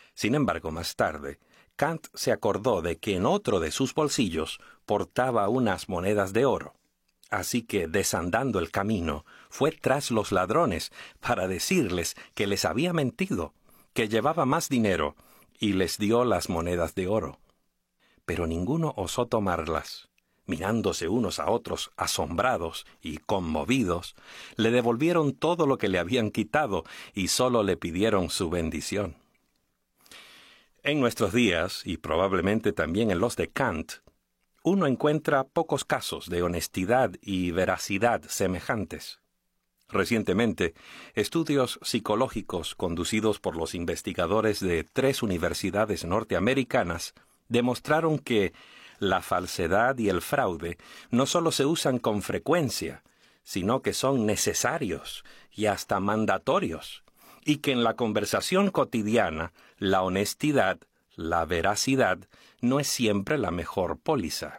Sin embargo, más tarde, Kant se acordó de que en otro de sus bolsillos portaba unas monedas de oro. Así que, desandando el camino, fue tras los ladrones para decirles que les había mentido, que llevaba más dinero, y les dio las monedas de oro. Pero ninguno osó tomarlas. Mirándose unos a otros asombrados y conmovidos, le devolvieron todo lo que le habían quitado y solo le pidieron su bendición. En nuestros días, y probablemente también en los de Kant, uno encuentra pocos casos de honestidad y veracidad semejantes. Recientemente, estudios psicológicos conducidos por los investigadores de 3 universidades norteamericanas demostraron que la falsedad y el fraude no solo se usan con frecuencia, sino que son necesarios y hasta mandatorios, y que en la conversación cotidiana la honestidad, la veracidad, no es siempre la mejor póliza.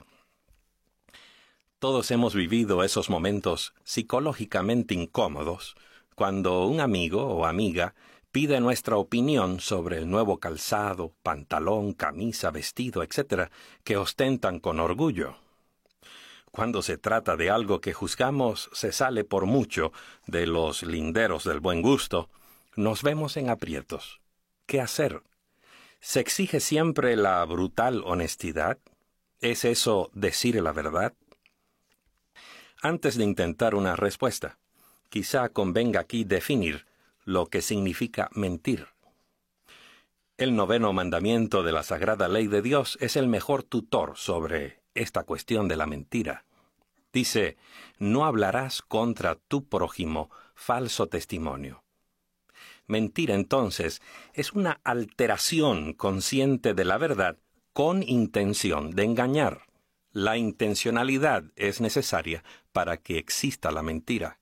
Todos hemos vivido esos momentos psicológicamente incómodos, cuando un amigo o amiga pide nuestra opinión sobre el nuevo calzado, pantalón, camisa, vestido, etc., que ostentan con orgullo. Cuando se trata de algo que juzgamos se sale por mucho de los linderos del buen gusto, nos vemos en aprietos. ¿Qué hacer? ¿Se exige siempre la brutal honestidad? ¿Es eso decir la verdad? Antes de intentar una respuesta, quizá convenga aquí definir lo que significa mentir. El 9º mandamiento de la Sagrada Ley de Dios es el mejor tutor sobre esta cuestión de la mentira. Dice, no hablarás contra tu prójimo falso testimonio. Mentir, entonces, es una alteración consciente de la verdad con intención de engañar. La intencionalidad es necesaria para que exista la mentira.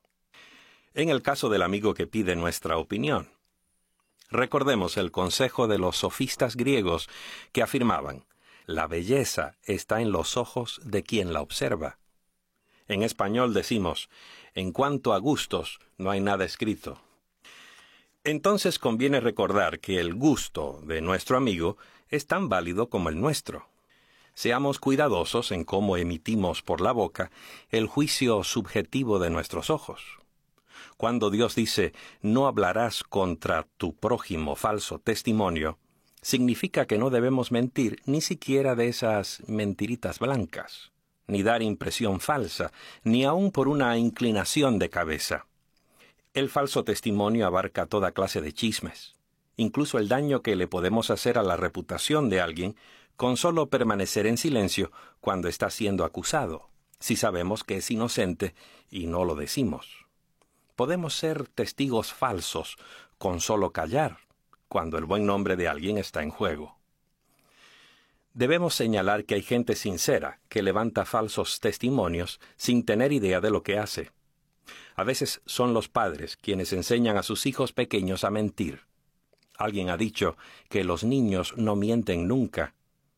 En el caso del amigo que pide nuestra opinión, recordemos el consejo de los sofistas griegos que afirmaban, la belleza está en los ojos de quien la observa. En español decimos, en cuanto a gustos, no hay nada escrito. Entonces conviene recordar que el gusto de nuestro amigo es tan válido como el nuestro. Seamos cuidadosos en cómo emitimos por la boca el juicio subjetivo de nuestros ojos. Cuando Dios dice, no hablarás contra tu prójimo falso testimonio, significa que no debemos mentir ni siquiera de esas mentiritas blancas, ni dar impresión falsa, ni aun por una inclinación de cabeza. El falso testimonio abarca toda clase de chismes, incluso el daño que le podemos hacer a la reputación de alguien con solo permanecer en silencio cuando está siendo acusado, si sabemos que es inocente y no lo decimos. Podemos ser testigos falsos con solo callar, cuando el buen nombre de alguien está en juego. Debemos señalar que hay gente sincera que levanta falsos testimonios sin tener idea de lo que hace. A veces son los padres quienes enseñan a sus hijos pequeños a mentir. Alguien ha dicho que los niños no mienten nunca.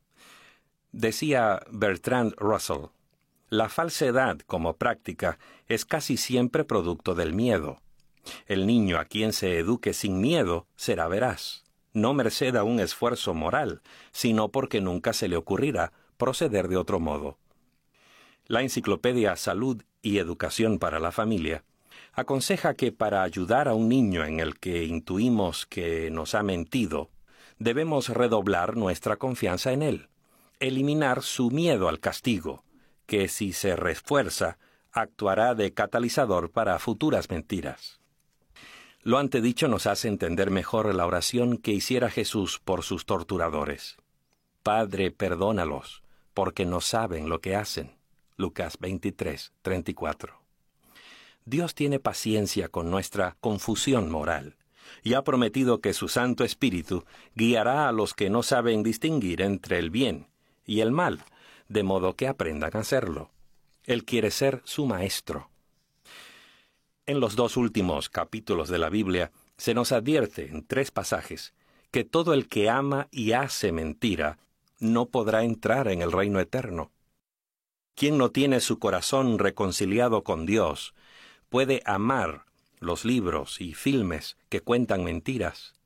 Decía Bertrand Russell, la falsedad como práctica es casi siempre producto del miedo. El niño a quien se eduque sin miedo será veraz, no merced a un esfuerzo moral, sino porque nunca se le ocurrirá proceder de otro modo. La enciclopedia Salud y Educación para la Familia aconseja que para ayudar a un niño en el que intuimos que nos ha mentido, debemos redoblar nuestra confianza en él, eliminar su miedo al castigo, que si se refuerza, actuará de catalizador para futuras mentiras. Lo antedicho nos hace entender mejor la oración que hiciera Jesús por sus torturadores. Padre, perdónalos, porque no saben lo que hacen. Lucas 23:34. Dios tiene paciencia con nuestra confusión moral, y ha prometido que su Santo Espíritu guiará a los que no saben distinguir entre el bien y el mal, de modo que aprendan a hacerlo. Él quiere ser su maestro. En los 2 últimos capítulos de la Biblia se nos advierte en 3 pasajes que todo el que ama y hace mentira no podrá entrar en el reino eterno. Quien no tiene su corazón reconciliado con Dios puede amar los libros y filmes que cuentan mentiras,